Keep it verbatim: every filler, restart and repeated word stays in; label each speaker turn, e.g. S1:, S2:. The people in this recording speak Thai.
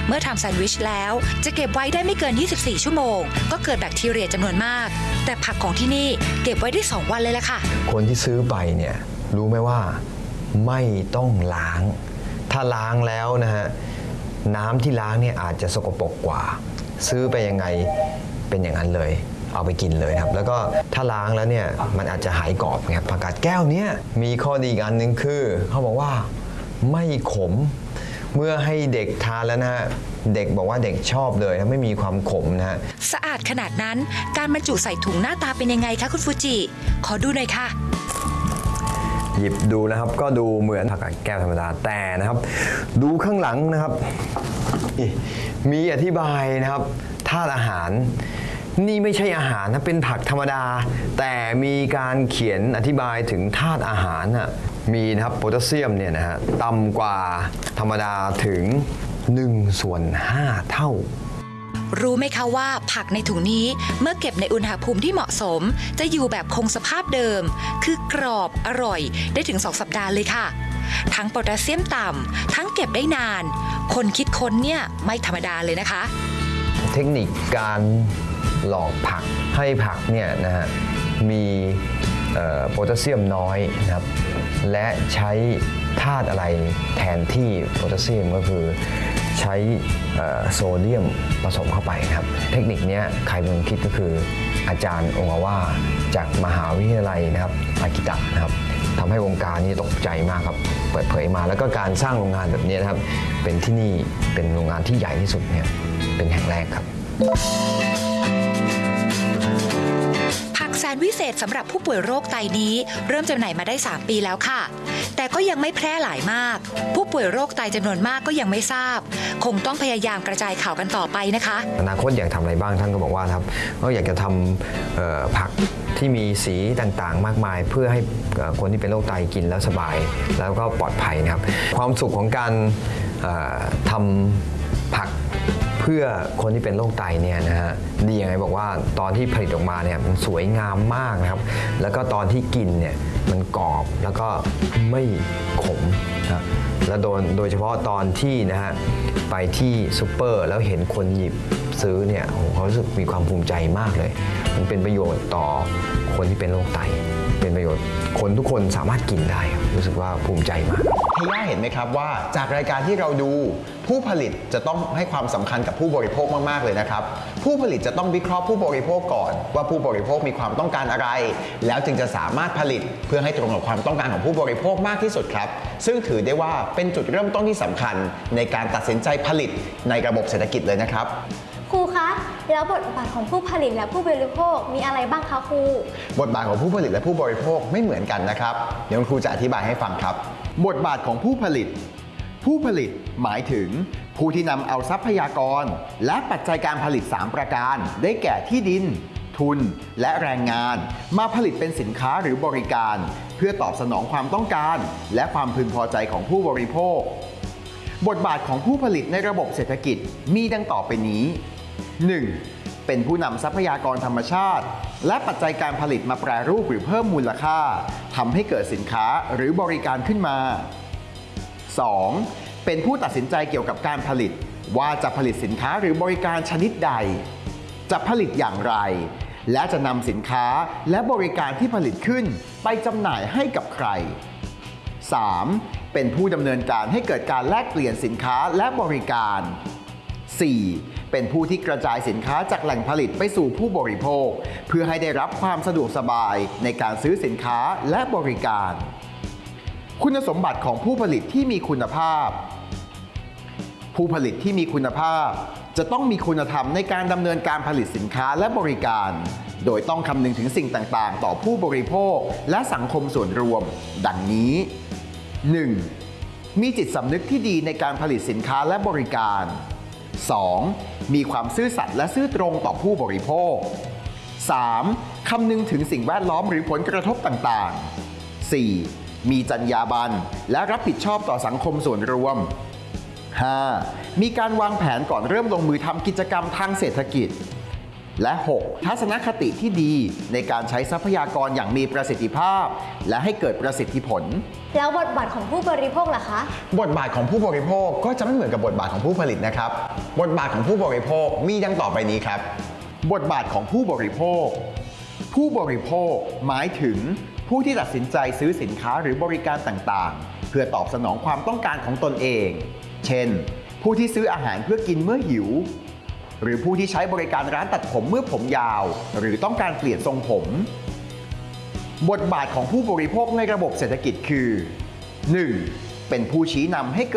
S1: เมื่อทำแซนด์วิชแล้วจะเก็บไว้ได้ไม่เกินยี่สิบสี่ชั่วโมงก็เกิดแบคทีเรียจำนวนมากแต่ผักของที่นี่เก็บไว้ได้สองวันเลยล่ะค่ะ
S2: คนที่ซื้อไปเนี่ยรู้ไหมว่าไม่ต้องล้างถ้าล้างแล้วนะฮะน้ำที่ล้างเนี่ยอาจจะสกปรกกว่าซื้อไปยังไงเป็นอย่างนั้นเลยเอาไปกินเลยครับแล้วก็ถ้าล้างแล้วเนี่ยมันอาจจะหายกรอบครับผักกาดแก้วเนี่ยมีข้อดีอีกอันหนึ่งคือเขาบอกว่าไม่ขมเมื่อให้เด็กทานแล้วนะฮะเด็กบอกว่าเด็กชอบเลยไม่มีความขมนะฮะ
S1: สะอาดขนาดนั้นการบรรจุใส่ถุงหน้าตาเป็นยังไงคะคุณฟูจิขอดูหน่อยค่ะ
S2: หยิบดูนะครับก็ดูเหมือนผักกาดแก้วธรรมดาแต่นะครับดูข้างหลังนะครับมีอธิบายนะครับธาตุอาหารนี่ไม่ใช่อาหารนะเป็นผักธรรมดาแต่มีการเขียนอธิบายถึงธาตุอาหารน่ะมีนะครับโพแทสเซียมเนี่ยนะฮะต่ำกว่าธรรมดาถึงหนึ่งส่วนห้าเท่า
S1: รู้ไหมคะว่าผักในถุงนี้เมื่อเก็บในอุณหภูมิที่เหมาะสมจะอยู่แบบคงสภาพเดิมคือกรอบอร่อยได้ถึงสองสัปดาห์เลยค่ะทั้งโพแทสเซียมต่ำทั้งเก็บได้นานคนคิดค้นเนี่ยไม่ธรรมดาเลยนะคะ
S2: เทคนิคการหลอกผักให้ผักเนี่ยนะฮะมีโพแทสเซียมน้อยนะครับและใช้ธาตุอะไรแทนที่โพแทสเซียมก็คือใช้โซเดียมผสมเข้าไปครับเทคนิคนี้ใครเป็นคนคิดก็คืออาจารย์องาวาจากมหาวิทยาลัยนะครับอากิตะนะครับทำให้วงการนี้ตกใจมากครับเปิดเผยมาแล้วก็การสร้างโรงงานแบบนี้นะครับเป็นที่นี่เป็นโรงงานที่ใหญ่ที่สุดเนี่ยเป็นแห่งแรกครับ
S1: ผักแสนวิเศษสำหรับผู้ป่วยโรคไตนี้เริ่มจำหน่ายมาได้สามปีแล้วค่ะแต่ก็ยังไม่แพร่หลายมากผู้ป่วยโรคไตจำนวนมากก็ยังไม่ทราบคงต้องพยายามกระจายข่าวกันต่อไปนะคะ
S2: อนาคตอยากทำอะไรบ้างท่านก็บอกว่าครับก็อยากจะทำผักที่มีสีต่างๆมากมายเพื่อให้คนที่เป็นโรคไตกินแล้วสบายแล้วก็ปลอดภัยนะครับความสุขของการทำผักเพื่อคนที่เป็นโรคไตเนี่ยนะฮะดียังไงบอกว่าตอนที่ผลิตออกมาเนี่ยมันสวยงามมากนะครับแล้วก็ตอนที่กินเนี่ยมันกรอบแล้วก็ไม่ขมนะและโดยโดยเฉพาะตอนที่นะฮะไปที่ซูเปอร์แล้วเห็นคนหยิบซื้อเนี่ยโอ้โหเขารู้สึกมีความภูมิใจมากเลยมันเป็นประโยชน์ต่อคนที่เป็นโรคไตเป็นประโยชน์คนทุกคนสามารถกินได้รู้สึกว่าภูมิใจมาก
S3: เฮียเห็นไหมครับว่าจากรายการที่เราดูผู้ผลิตจะต้องให้ความสำคัญกับผู้บริโภคมากๆเลยนะครับผู้ผลิตจะต้องวิเคราะห์ผู้บริโภคก่อนว่าผู้บริโภคมีความต้องการอะไรแล้วจึงจะสามารถผลิตเพื่อให้ตรงกับความต้องการของผู้บริโภคมากที่สุดครับซึ่งถือได้ว่าเป็นจุดเริ่มต้นที่สำคัญในการตัดสินใจผลิตในระบบเศรษฐกิจเลยนะครับ
S4: ครูคะแล้วบทบาทของผู้ผลิตและผู้บริโภคมีอะไรบ้างคะครู
S3: บทบาทของผู้ผลิตและผู้บริโภคไม่เหมือนกันนะครับเดี๋ยวครูจะอธิบายให้ฟังครับบทบาทของผู้ผลิตผู้ผลิตหมายถึงผู้ที่นำเอาทรัพยากรและปัจจัยการผลิตสามประการได้แก่ที่ดินทุนและแรงงานมาผลิตเป็นสินค้าหรือบริการเพื่อตอบสนองความต้องการและความพึงพอใจของผู้บริโภคบทบาทของผู้ผลิตในระบบเศรษฐกิจมีดังต่อไปนี้ หนึ่ง. เป็นผู้นำทรัพยากรธรรมชาติและปัจจัยการผลิตมาแปรรูปหรือเพิ่มมูลค่าทำให้เกิดสินค้าหรือบริการขึ้นมา สอง. เป็นผู้ตัดสินใจเกี่ยวกับการผลิตว่าจะผลิตสินค้าหรือบริการชนิดใดจะผลิตอย่างไรและจะนำสินค้าและบริการที่ผลิตขึ้นไปจำหน่ายให้กับใคร สาม. เป็นผู้ดำเนินการให้เกิดการแลกเปลี่ยนสินค้าและบริการ สี่. เป็นผู้ที่กระจายสินค้าจากแหล่งผลิตไปสู่ผู้บริโภคเพื่อให้ได้รับความสะดวกสบายในการซื้อสินค้าและบริการคุณสมบัติของผู้ผลิตที่มีคุณภาพผู้ผลิตที่มีคุณภาพจะต้องมีคุณธรรมในการดำเนินการผลิตสินค้าและบริการโดยต้องคำนึงถึงสิ่งต่างๆต่อผู้บริโภคและสังคมส่วนรวมดังนี้ หนึ่ง. มีจิตสำนึกที่ดีในการผลิตสินค้าและบริการ สอง. มีความซื่อสัตย์และซื่อตรงต่อผู้บริโภค สาม. คำนึงถึงสิ่งแวดล้อมหรือผลกระทบต่างๆ สี่. มีจรรยาบรรณและรับผิดชอบต่อสังคมส่วนรวม ห้า. มีการวางแผนก่อนเริ่มลงมือทำกิจกรรมทางเศรษฐกิจและ หก. ทัศนคติที่ดีในการใช้ทรัพยากรอย่างมีประสิทธิภาพและให้เกิดประสิทธิผล
S4: แล้วบทบาทของผู้บริโภคล่ะคะ
S3: บทบาทของผู้บริโภคก็จะไม่เหมือนกับบทบาทของผู้ผลิตนะครับบทบาทของผู้บริโภคมีดังต่อไปนี้ครับ บทบาทของผู้บริโภค ผู้บริโภคหมายถึงผู้ที่ตัดสินใจซื้อสินค้าหรือบริการต่างๆ เพื่อตอบสนองความต้องการของตนเอง เช่น ผู้ที่ซื้ออาหารเพื่อกินเมื่อหิว หรือผู้ที่ใช้บริการร้านตัดผมเมื่อผมยาว หรือต้องการเปลี่ยนทรงผม บทบาทของผู้บริโภคในระบบเศรษฐกิจคือ หนึ่ง เป็นผู้ชี้นำให้เกิด